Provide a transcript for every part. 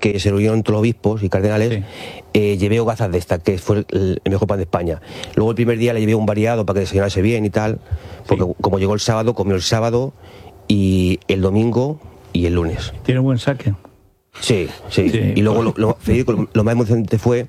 que se reunieron todos los obispos y cardenales, llevé hogazas de estas, que fue el mejor pan de España. Luego el primer día le llevé un variado para que desayunase bien y tal, porque como llegó el sábado, comió el sábado y el domingo y el lunes. ¿Tiene buen saque? Sí. Y luego Federico, lo más emocionante fue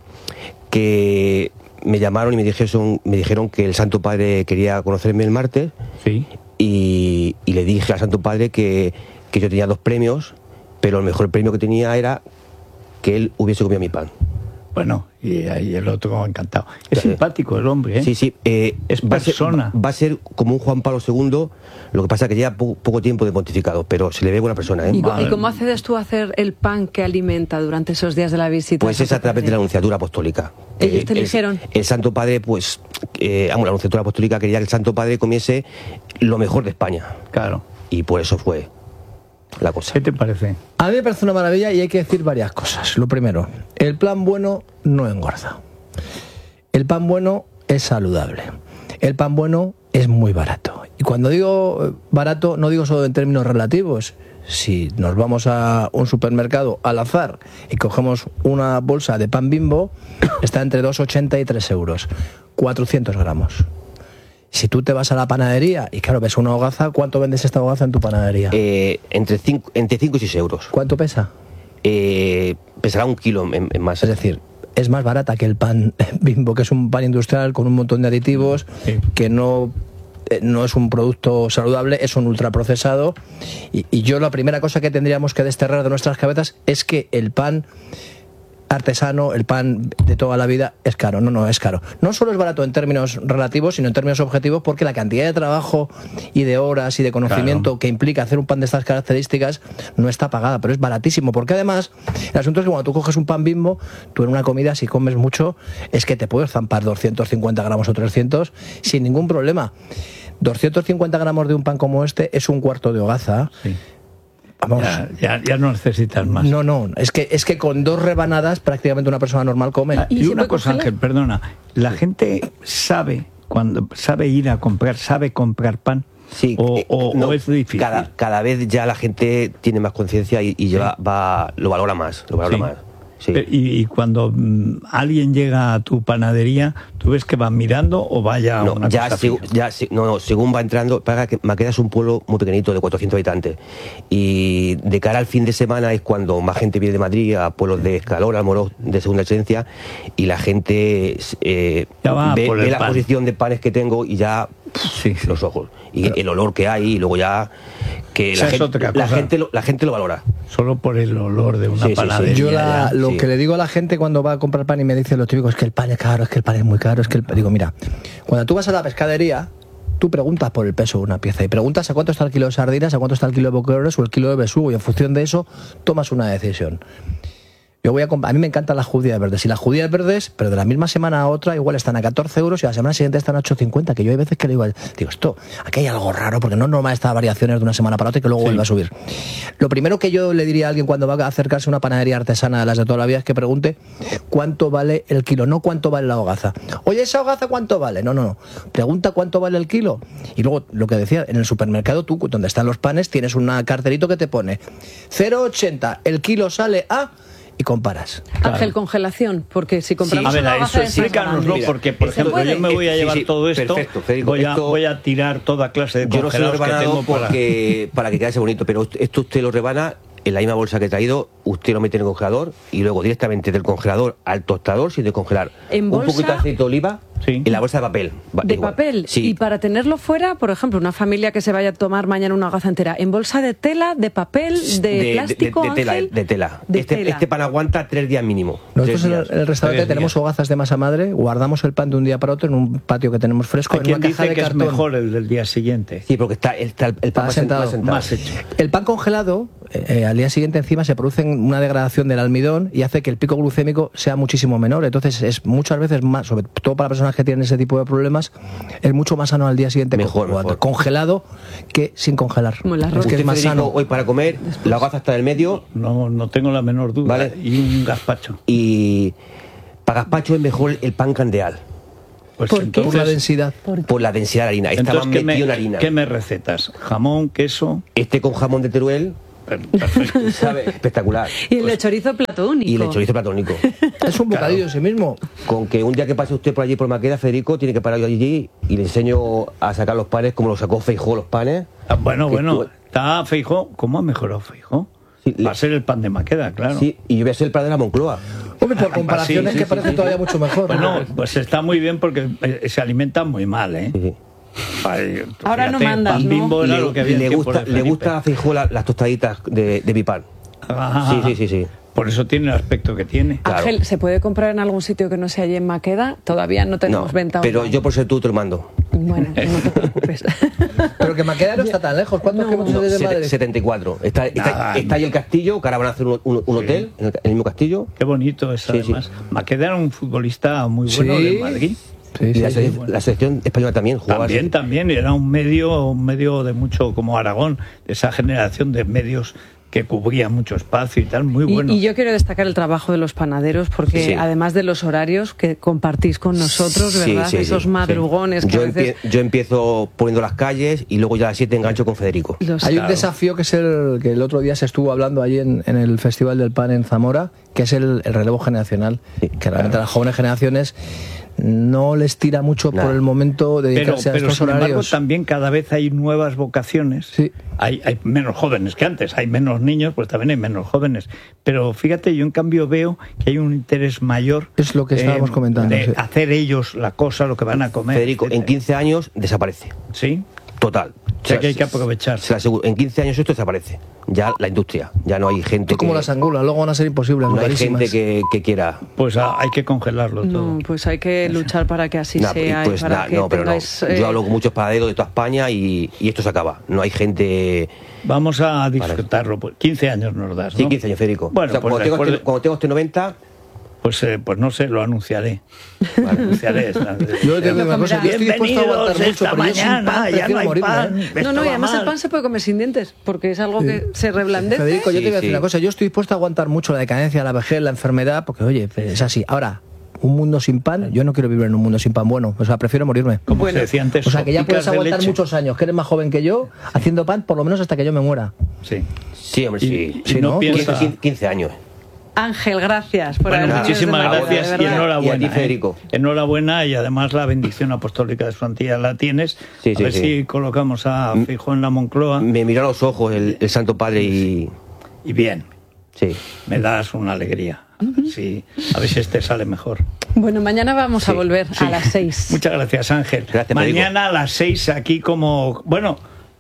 que me llamaron y me dijeron que el Santo Padre quería conocerme el martes. Sí. Y le dije al Santo Padre que yo tenía 2 premios, pero el mejor premio que tenía era que él hubiese comido mi pan. Bueno, y ahí el otro encantado. Es simpático el hombre, ¿eh? Sí. Es persona. Va a ser como un Juan Pablo II, lo que pasa es que lleva poco tiempo de pontificado, pero se le ve buena persona, ¿eh? ¿Y cómo accedes tú a hacer el pan que alimenta durante esos días de la visita? Pues es a través de la Anunciatura Apostólica. ¿Ellos te eligieron? El Santo Padre, pues, la Anunciatura Apostólica quería que el Santo Padre comiese lo mejor de España. Claro. Y por eso fue la cosa. ¿Qué te parece? A mí me parece una maravilla y hay que decir varias cosas. Lo primero, el pan bueno no engorda. El pan bueno es saludable. El pan bueno es muy barato. Y cuando digo barato, no digo solo en términos relativos. Si nos vamos a un supermercado al azar y cogemos una bolsa de pan Bimbo, está entre 2,80 y 3 euros. 400 gramos. Si tú te vas a la panadería y claro, ves una hogaza, ¿cuánto vendes esta hogaza en tu panadería? Entre 5 y 6 euros. ¿Cuánto pesa? Pesará 1 kilo en más. Es decir, es más barata que el pan Bimbo, que es un pan industrial con un montón de aditivos, que no es un producto saludable, es un ultraprocesado. Y yo la primera cosa que tendríamos que desterrar de nuestras cabezas es que el pan artesano, el pan de toda la vida es caro. No es caro. No solo es barato en términos relativos, sino en términos objetivos, porque la cantidad de trabajo y de horas y de conocimiento que implica hacer un pan de estas características no está pagada, pero es baratísimo, porque además el asunto es que cuando tú coges un pan Bimbo, tú en una comida, si comes mucho, es que te puedes zampar 250 gramos o 300 sin ningún problema. 250 gramos de un pan como este es un cuarto de hogaza. Sí. Vamos. Ya no necesitas más. No, es que con 2 rebanadas prácticamente una persona normal come. Y una cosa, Ángel, perdona, la gente sabe ir a comprar, sabe comprar pan. Sí, o es difícil. Cada vez ya la gente tiene más conciencia y lo valora más. Sí. Y cuando alguien llega a tu panadería, ¿tú ves que van mirando o vaya no, una cosa según va entrando, para que Maqueda es un pueblo muy pequeñito de 400 habitantes y de cara al fin de semana es cuando más gente viene de Madrid a pueblos de escalón, Almoroz, de segunda esencia, y la gente ve la posición de panes que tengo y ya los ojos y el olor que hay, y luego ya que la gente lo valora solo por el olor de una panadería. Yo lo que le digo a la gente cuando va a comprar pan y me dice lo típico es que el pan es caro, es que el pan es muy caro, digo, mira, cuando tú vas a la pescadería, tú preguntas por el peso de una pieza y preguntas a cuánto está el kilo de sardinas, a cuánto está el kilo de boquerones o el kilo de besugo, y en función de eso tomas una decisión. A mí me encantan las judías verdes. Y las judías verdes, pero de la misma semana a otra, igual están a 14 euros y la semana siguiente están a 8,50. Que yo hay veces que le digo, aquí hay algo raro, porque no es normal estas variaciones de una semana para otra y que luego vuelva a subir. Lo primero que yo le diría a alguien cuando va a acercarse a una panadería artesana de las de toda la vida es que pregunte cuánto vale el kilo, no cuánto vale la hogaza. Oye, ¿esa hogaza cuánto vale? No. Pregunta cuánto vale el kilo. Y luego, lo que decía, en el supermercado tú, donde están los panes, tienes un cartelito que te pone 0,80, el kilo sale a... y comparas. Ángel, congelación, porque si compramos una hogaza de explícanoslo, porque por ejemplo yo me voy a llevar todo esto, perfecto, Federico, voy a tirar toda clase de congelados que tengo para que quede bonito, pero esto usted lo rebana en la misma bolsa que he traído, usted lo mete en el congelador y luego directamente del congelador al tostador sin descongelar. ¿En bolsa? Un poquito de aceite de oliva en la bolsa de papel. ¿De papel? Sí. Y para tenerlo fuera, por ejemplo, una familia que se vaya a tomar mañana una hogaza entera, ¿en bolsa de tela, de papel, de plástico, de tela. Este pan aguanta 3 días mínimo. Nosotros en el restaurante tenemos hogazas de masa madre, guardamos el pan de un día para otro en un patio que tenemos fresco, en una caja de cartón. Es mejor el del día siguiente. Sí, porque está el pan más hecho. El pan congelado, al día siguiente encima se produce una degradación del almidón y hace que el pico glucémico sea muchísimo menor. Entonces es muchas veces más, sobre todo para personas que tienen ese tipo de problemas, es mucho más sano al día siguiente mejor. Congelado que sin congelar. Como el arroz. Es que es más sano hoy para comer. La hogaza está en el medio. No tengo la menor duda. ¿Vale? Y un gazpacho. Y para gazpacho es mejor el pan candeal. Pues por la densidad. Por la densidad de harina. Está más metido en harina. ¿Qué me recetas? ¿Jamón, queso? Con jamón de Teruel, Perfecto. ¿Sabe? Espectacular. Y el de chorizo platónico. Y el de chorizo platónico. Es un bocadillo en sí mismo. Con que un día que pase usted por allí por Maqueda, Federico, tiene que parar yo allí y le enseño a sacar los panes como los sacó Feijóo los panes. Bueno, está Feijóo. ¿Cómo ha mejorado Feijóo? Sí, va a ser el pan de Maqueda, claro. Sí, y yo voy a ser el pan de la Moncloa. Hombre, por comparaciones que parece todavía mucho mejor. Bueno, pues está muy bien porque se alimentan muy mal, ¿eh? Sí. Ahora no mandas, pan Bimbo era lo que había le gusta a Feijóo las tostaditas de mi pan. Sí. Por eso tiene el aspecto que tiene. Ángel, ¿se puede comprar en algún sitio que no sea allí en Maqueda? Todavía no tenemos venta. Pero yo por ser tú te lo mando. Bueno, no te preocupes. Pero que Maqueda no está tan lejos. ¿Cuántos kilómetros desde Madrid? 74. Está ahí el castillo, que ahora van a hacer un hotel en el mismo castillo. Qué bonito es, además. Maqueda era un futbolista muy bueno de Madrid. Sí, la selección española también jugaba. También. Era un medio de mucho, como Aragón, de esa generación de medios que cubría mucho espacio y tal, muy bueno. Y yo quiero destacar el trabajo de los panaderos, porque además de los horarios que compartís con nosotros, ¿verdad? Esos madrugones que yo empiezo poniendo las calles y luego ya a las 7 engancho con Federico. Hay un desafío que es el que el otro día se estuvo hablando allí en el Festival del Pan en Zamora, que es el relevo generacional, que realmente a las jóvenes generaciones no les tira mucho por el momento de dedicarse a estos horarios. Pero sin embargo también cada vez hay nuevas vocaciones. Hay menos jóvenes que antes, hay menos niños, pues también hay menos jóvenes. Pero fíjate, yo en cambio veo que hay un interés mayor. Es lo que estábamos comentando. De hacer ellos la cosa, lo que van a comer. Federico, en 15 años desaparece. ¿Sí? Total. O sea que hay que aprovechar. Se lo aseguro. En 15 años esto desaparece. Ya la industria. Ya no hay gente. Esto como las angulas, luego van a ser imposibles. No hay gente que quiera. Pues hay que congelarlo todo. No, pues hay que luchar para que así sea. Pues yo hablo con muchos panaderos de toda España y esto se acaba. No hay gente. Vamos a disfrutarlo. 15 años nos das, ¿no? Sí, 15 años, Federico. Bueno, o sea, cuando tengo este 90. Pues no sé, lo anunciaré. Anunciaré. Yo estoy dispuesto a aguantar mucho, pero mañana, ya no hay pan. No, y además el pan se puede comer sin dientes, porque es algo que se reblandece. Federico, yo te voy a decir una cosa, yo estoy dispuesto a aguantar mucho la decadencia, la vejez, la enfermedad, porque oye, es así. Ahora, un mundo sin pan, yo no quiero vivir en un mundo sin pan bueno, o sea, prefiero morirme. Como se decía antes, o sea, que ya puedes aguantar muchos años, que eres más joven que yo, haciendo pan, por lo menos hasta que yo me muera. Sí, hombre, sí. Si no piensa... 15 años. Ángel, gracias por haber venido. Muchísimas gracias y enhorabuena. Y a ti, Federico. Enhorabuena, y además la bendición apostólica de su santidad la tienes. A ver si colocamos a Feijóo en la Moncloa. Me miró a los ojos el Santo Padre y bien. Sí. Me das una alegría. A ver si este sale mejor. Bueno, mañana vamos a volver a las 6. Muchas gracias, Ángel. Gracias, mañana a las 6 aquí como... Bueno,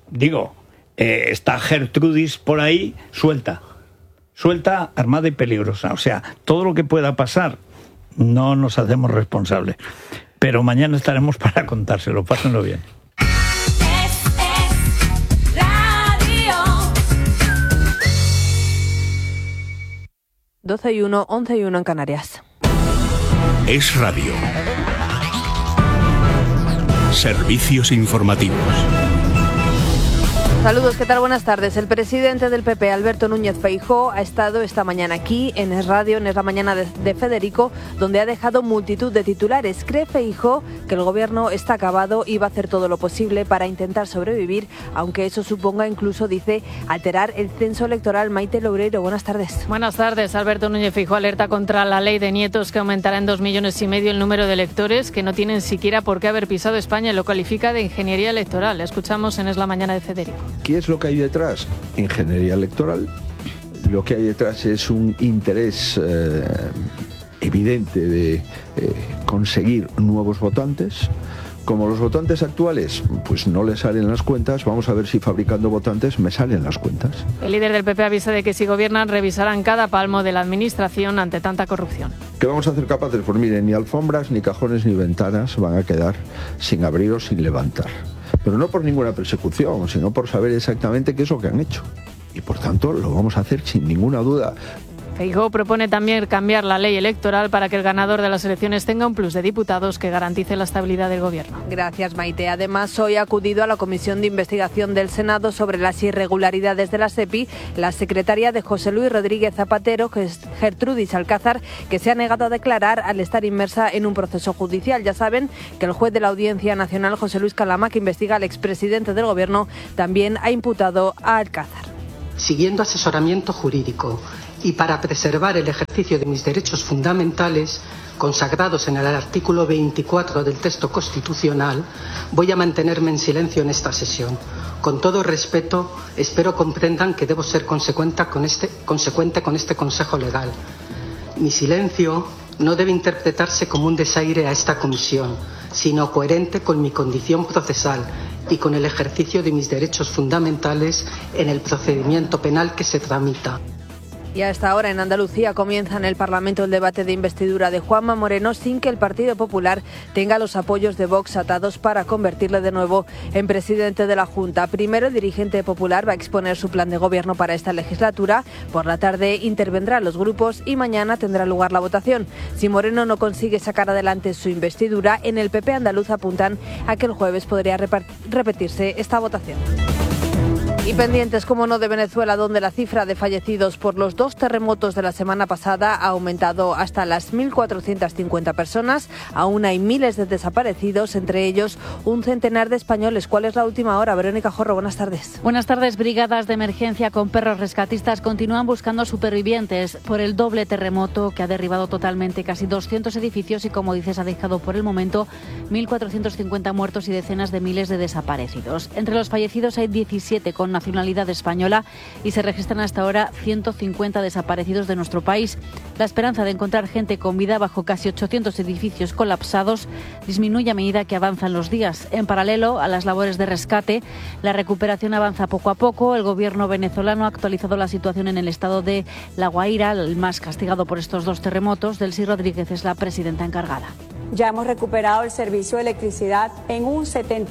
está Gertrudis por ahí suelta, armada y peligrosa. O sea, todo lo que pueda pasar no nos hacemos responsables. Pero mañana estaremos para contárselo. Pásenlo bien. 12:01, 11:01 en Canarias. Es Radio. Servicios informativos. Saludos, ¿qué tal? Buenas tardes. El presidente del PP, Alberto Núñez Feijóo, ha estado esta mañana aquí en Es Radio, en Es la Mañana de Federico, donde ha dejado multitud de titulares. Cree Feijóo que el gobierno está acabado y va a hacer todo lo posible para intentar sobrevivir, aunque eso suponga incluso, dice, alterar el censo electoral. Maite Loureiro, buenas tardes. Buenas tardes. Alberto Núñez Feijóo alerta contra la ley de nietos que aumentará en 2,5 millones el número de electores que no tienen siquiera por qué haber pisado España, y lo califica de ingeniería electoral. Escuchamos en Es la Mañana de Federico. ¿Qué es lo que hay detrás? Ingeniería electoral. Lo que hay detrás es un interés evidente de conseguir nuevos votantes. Como los votantes actuales pues no les salen las cuentas, vamos a ver si fabricando votantes me salen las cuentas. El líder del PP avisa de que si gobiernan revisarán cada palmo de la administración ante tanta corrupción. ¿Qué vamos a hacer capaces? Pues miren, ni alfombras, ni cajones, ni ventanas van a quedar sin abrir o sin levantar. Pero no por ninguna persecución, sino por saber exactamente qué es lo que han hecho. Y por tanto lo vamos a hacer sin ninguna duda. Feijóo propone también cambiar la ley electoral para que el ganador de las elecciones tenga un plus de diputados que garantice la estabilidad del gobierno. Gracias, Maite. Además, hoy ha acudido a la Comisión de Investigación del Senado sobre las irregularidades de la SEPI la secretaria de José Luis Rodríguez Zapatero, que es Gertrudis Alcázar, que se ha negado a declarar al estar inmersa en un proceso judicial. Ya saben que el juez de la Audiencia Nacional, José Luis Calama, que investiga al expresidente del gobierno, también ha imputado a Alcázar. siguiendo asesoramiento jurídico y para preservar el ejercicio de mis derechos fundamentales consagrados en el artículo 24 del texto constitucional, voy a mantenerme en silencio en esta sesión. Con todo respeto, espero comprendan que debo ser consecuente con este consejo legal. Mi silencio no debe interpretarse como un desaire a esta comisión, sino coherente con mi condición procesal y con el ejercicio de mis derechos fundamentales en el procedimiento penal que se tramita. Y a esta hora en Andalucía comienza en el Parlamento el debate de investidura de Juanma Moreno sin que el Partido Popular tenga los apoyos de Vox atados para convertirle de nuevo en presidente de la Junta. Primero, el dirigente popular va a exponer su plan de gobierno para esta legislatura. Por la tarde intervendrán los grupos y mañana tendrá lugar la votación. Si Moreno no consigue sacar adelante su investidura, en el PP andaluz apuntan a que el jueves podría repetirse esta votación. Y pendientes, como no, de Venezuela, donde la cifra de fallecidos por los 2 terremotos de la semana pasada ha aumentado hasta las 1.450 personas. Aún hay miles de desaparecidos, entre ellos un centenar de españoles. ¿Cuál es la última hora? Verónica Jorro, buenas tardes. Buenas tardes. Brigadas de emergencia con perros rescatistas continúan buscando supervivientes por el doble terremoto que ha derribado totalmente casi 200 edificios y, como dices, ha dejado por el momento 1.450 muertos y decenas de miles de desaparecidos. Entre los fallecidos hay 17 con nacionalidad española y se registran hasta ahora 150 desaparecidos de nuestro país. La esperanza de encontrar gente con vida bajo casi 800 edificios colapsados disminuye a medida que avanzan los días. En paralelo a las labores de rescate, la recuperación avanza poco a poco. El gobierno venezolano ha actualizado la situación en el estado de La Guaira, el más castigado por estos 2 terremotos. Delcy Rodríguez es la presidenta encargada. Ya hemos recuperado el servicio de electricidad en un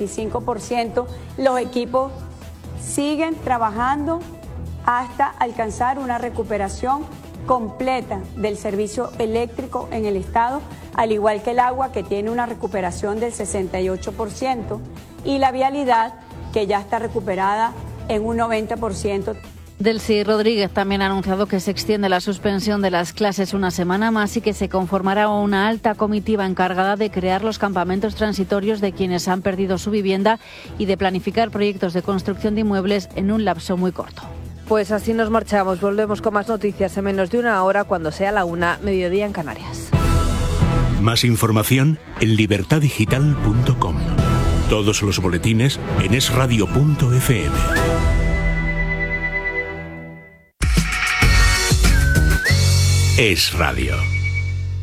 75%. Los equipos siguen trabajando hasta alcanzar una recuperación completa del servicio eléctrico en el estado, al igual que el agua, que tiene una recuperación del 68%, y la vialidad, que ya está recuperada en un 90%. Delcy Rodríguez también ha anunciado que se extiende la suspensión de las clases una semana más y que se conformará una alta comitiva encargada de crear los campamentos transitorios de quienes han perdido su vivienda y de planificar proyectos de construcción de inmuebles en un lapso muy corto. Pues así nos marchamos. Volvemos con más noticias en menos de una hora, cuando sea la 1, mediodía en Canarias. Más información en libertadigital.com. Todos los boletines en esradio.fm. Es Radio.